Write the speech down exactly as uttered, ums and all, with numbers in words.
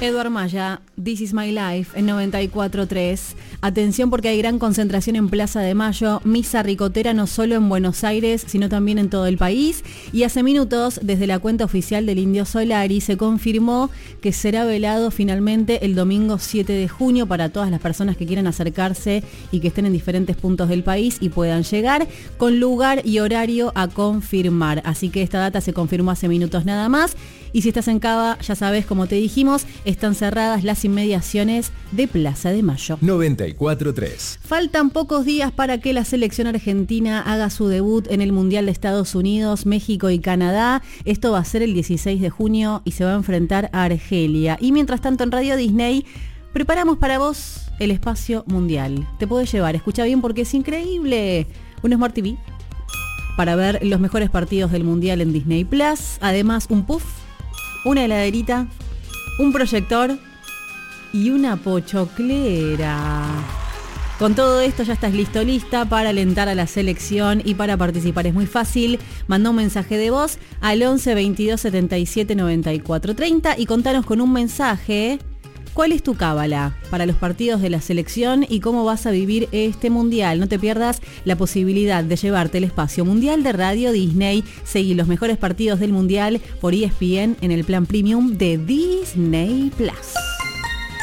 Eduard Maya, This is my life, en noventa y cuatro tres. Atención porque hay gran concentración en Plaza de Mayo, misa ricotera no solo en Buenos Aires, sino también en todo el país. Y hace minutos, desde la cuenta oficial del Indio Solari, se confirmó que será velado finalmente el domingo siete de junio para todas las personas que quieran acercarse y que estén en diferentes puntos del país y puedan llegar, con lugar y horario a confirmar. Así que esta data se confirmó hace minutos nada más. Y si estás en Cava, ya sabes, como te dijimos, están cerradas las inmediaciones de Plaza de Mayo. noventa y cuatro tres. Faltan pocos días para que la selección argentina haga su debut en el Mundial de Estados Unidos, México y Canadá. Esto va a ser el dieciséis de junio y se va a enfrentar a Argelia. Y mientras tanto en Radio Disney preparamos para vos el espacio mundial. Te podés llevar, escucha bien porque es increíble. Un Smart T V para ver los mejores partidos del Mundial en Disney Plus. Además un puff, una heladerita, un proyector y una pochoclera. Con todo esto ya estás listo, lista para alentar a la selección y para participar. Es muy fácil, manda un mensaje de voz al once veintidós setenta y siete noventa y cuatro treinta y contanos con un mensaje cuál es tu cábala para los partidos de la selección y cómo vas a vivir este mundial. No te pierdas la posibilidad de llevarte el espacio mundial de Radio Disney. Seguí los mejores partidos del mundial por E S P N en el plan premium de Disney Plus.